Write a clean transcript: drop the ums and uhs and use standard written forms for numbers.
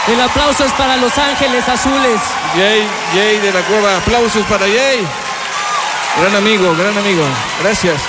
El aplauso es para Los Ángeles Azules. Jay de la Cueva, aplausos para Jay. Gran amigo, gran amigo. Gracias.